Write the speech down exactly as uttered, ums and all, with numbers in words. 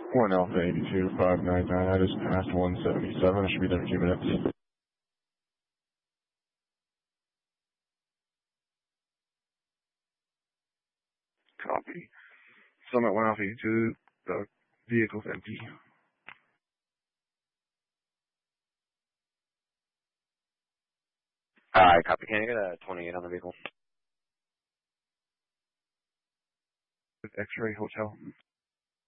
one Alpha eighty-two, five nine nine. I just passed one seventy-seven. I should be there in two minutes. Copy. Summit one Alpha eighty-two, the vehicle's empty. Alright, copy. Can I get a twenty-eight on the vehicle? X-ray hotel.